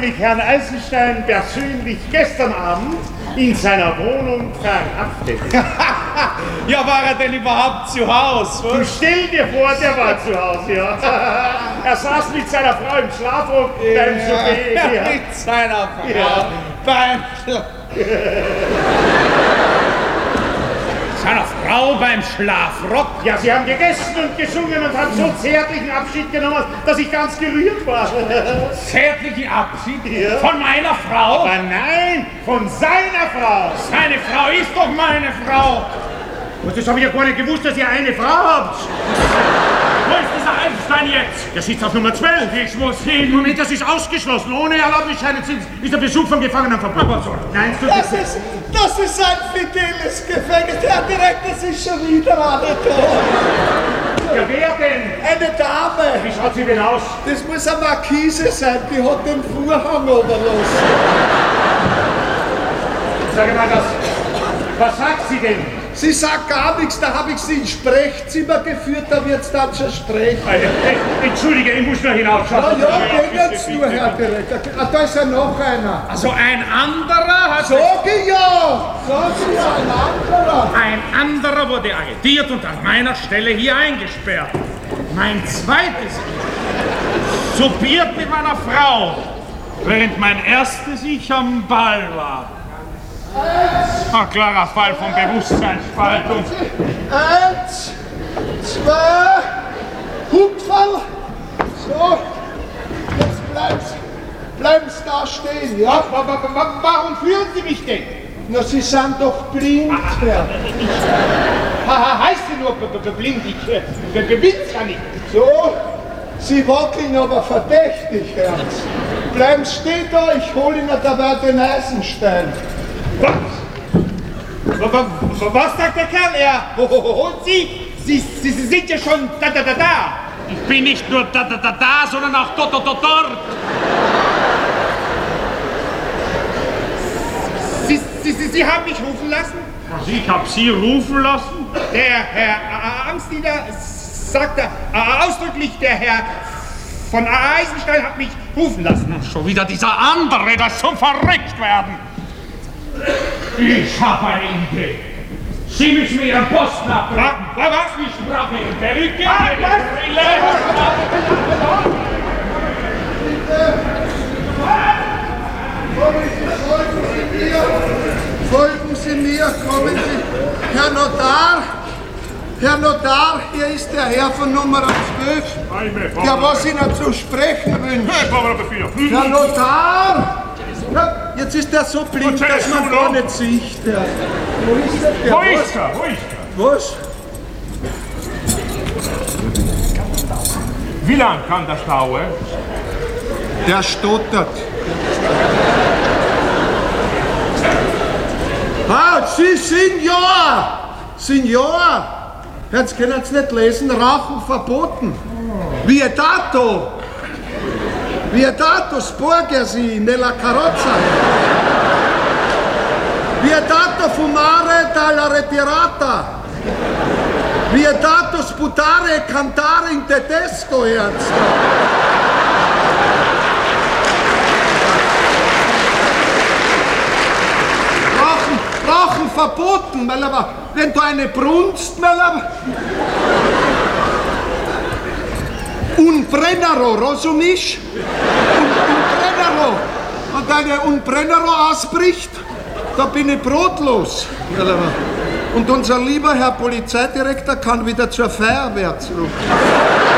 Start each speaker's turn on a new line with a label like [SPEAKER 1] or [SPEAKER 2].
[SPEAKER 1] angeblich Herrn Eisenstein persönlich gestern Abend in seiner Wohnung verhaftet.
[SPEAKER 2] Ja, war er denn überhaupt zu Hause?
[SPEAKER 1] Du stell dir vor, der war zu Hause, ja. Er saß mit seiner Frau im Schlafrock beim Souper.
[SPEAKER 2] Ja, mit seiner Frau beim seiner Frau beim Schlafrock?
[SPEAKER 1] Ja, sie haben gegessen und gesungen und haben so zärtlichen Abschied genommen, dass ich ganz gerührt war.
[SPEAKER 2] Zärtlichen Abschied?
[SPEAKER 1] Ja.
[SPEAKER 2] Von meiner Frau?
[SPEAKER 1] Aber nein, von seiner Frau.
[SPEAKER 2] Seine Frau ist doch meine Frau.
[SPEAKER 1] Und das habe ich ja gar nicht gewusst, dass ihr eine Frau habt.
[SPEAKER 2] Wo ist dieser Eisenstein jetzt?
[SPEAKER 1] Der sitzt auf Nummer 12.
[SPEAKER 2] Ich muss hin.
[SPEAKER 1] Moment, das ist ausgeschlossen. Ohne Erlaubnisschein ist der Besuch von Gefangenen verboten.
[SPEAKER 2] Aber so.
[SPEAKER 1] Nein,
[SPEAKER 3] Das ist ein fideles Gefängnis. Herr Direktor, Sie ist schon wieder alle da.
[SPEAKER 1] Ja, wer denn?
[SPEAKER 3] Eine Dame.
[SPEAKER 1] Wie schaut sie denn aus?
[SPEAKER 3] Das muss eine Markise sein. Die hat den Vorhang oberlassen.
[SPEAKER 1] Sag mal, was sagt sie denn?
[SPEAKER 3] Sie sagt gar nichts. Da habe ich sie ins Sprechzimmer geführt. Da wird es dann schon sprechen.
[SPEAKER 1] Entschuldige, ich muss nur hinausschauen.
[SPEAKER 3] Ja, gehen jetzt nur, Herr Direktor. Ah, da ist ja noch einer.
[SPEAKER 2] Also ein anderer hat...
[SPEAKER 3] Sag ich ja, ein anderer.
[SPEAKER 2] Ein anderer wurde arretiert und an meiner Stelle hier eingesperrt. Mein zweites Ich soupiert mit meiner Frau, während mein erstes Ich am Ball war. Ein klarer Fall von Bewusstseinsspaltung.
[SPEAKER 3] 1, 2, Hupferl. So, jetzt bleiben's da stehen, ja?
[SPEAKER 1] Warum führen Sie mich denn?
[SPEAKER 3] Na, Sie sind doch blind, Herr.
[SPEAKER 1] Heißt sie nur blind? Ich bin's ja nicht.
[SPEAKER 3] So, Sie wackeln aber verdächtig, Herr. Bleiben stehen da, ich hole Ihnen dabei den Eisenstein.
[SPEAKER 1] Was sagt der Kerl? Er holt Sie? Sie sind ja schon da.
[SPEAKER 2] Ich bin nicht nur da, sondern auch dort.
[SPEAKER 1] Sie haben mich rufen lassen?
[SPEAKER 2] Also ich habe Sie rufen lassen?
[SPEAKER 1] Der Herr Amtsdiener sagte ausdrücklich, der Herr von Eisenstein hat mich rufen lassen.
[SPEAKER 2] Schon wieder dieser andere, das zum Verrückt werden. Ich habe eine Idee. Sie müssen mir Ihren Posten abbringen.
[SPEAKER 1] Was?
[SPEAKER 2] Ich brauche Ihre Perücke,
[SPEAKER 3] Folgen Sie mir, kommen Sie. Herr Notar, hier ist der Herr von Nummer 12, der was Ihnen zu sprechen wünscht. Herr Notar! Ja, jetzt ist er so blind, dass man gar nicht sieht. Wo ist er? Was?
[SPEAKER 4] Wie lang kann das dauern?
[SPEAKER 3] Der stottert. Sie, Signor! Jetzt können Sie nicht lesen, Rauchen verboten. Vietato, sporgersi nella carrozza. Vietato fumare dalla retirata. Vietato sputare e cantare in tedesco, Ernst. Rauchen verboten, weil aber, wenn du eine brunst, weil aber... Un brennero, rosumisch? Und eine Unbrennero ausbricht, da bin ich brotlos. Und unser lieber Herr Polizeidirektor kann wieder zur Feuerwehr zurück.